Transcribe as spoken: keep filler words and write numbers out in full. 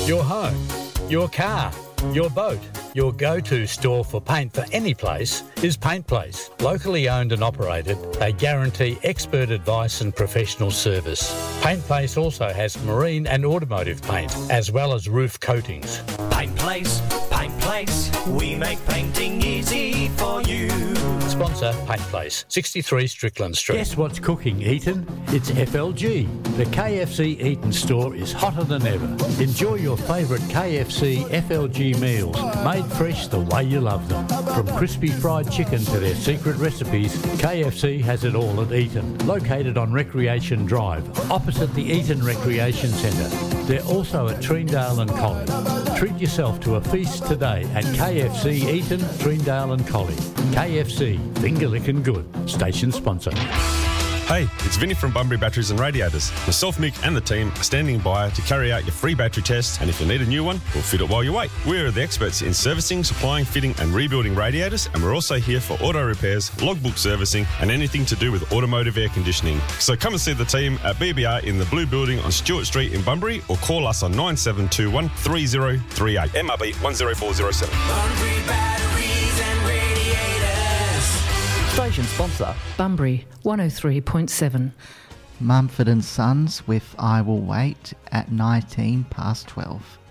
Your home, your car, your boat. Your go-to store for paint for any place is Paint Place. Locally owned and operated, they guarantee expert advice and professional service. Paint Place also has marine and automotive paint, as well as roof coatings. Paint Place, Paint Place, we make painting easy for you. Sponsor Paint Place, sixty-three Strickland Street. Guess what's cooking, Eaton? It's F L G. The K F C Eaton store is hotter than ever. Enjoy your favourite K F C F L G meals, made fresh the way you love them. From crispy fried chicken to their secret recipes, K F C has it all at Eaton. Located on Recreation Drive, opposite the Eaton Recreation Centre. They're also at Treendale and Collie. Treat yourself to a feast today at K F C Eaton, Treendale and Collie. K F C, finger licking good. Station sponsor. Hey, it's Vinny from Bunbury Batteries and Radiators. Myself, Mick and the team are standing by to carry out your free battery test, and if you need a new one, we'll fit it while you wait. We're the experts in servicing, supplying, fitting and rebuilding radiators, and we're also here for auto repairs, logbook servicing and anything to do with automotive air conditioning. So come and see the team at B B R in the Blue Building on Stewart Street in Bunbury, or call us on nine seven two one, three zero three eight. M R B one zero four zero seven. Bunbury Batteries and Radiators. Station sponsor, Bunbury one oh three point seven. Mumford and Sons with I Will Wait at nineteen past twelve.